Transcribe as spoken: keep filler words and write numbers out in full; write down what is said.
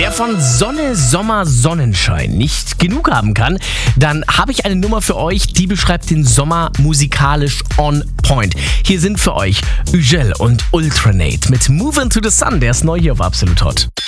Wer von Sonne, Sommer, Sonnenschein nicht genug haben kann, dann habe ich eine Nummer für euch, die beschreibt den Sommer musikalisch on point. Hier sind für euch Ügel und Ultranate mit Move Into the Sun, der ist neu hier auf Absolut Hot.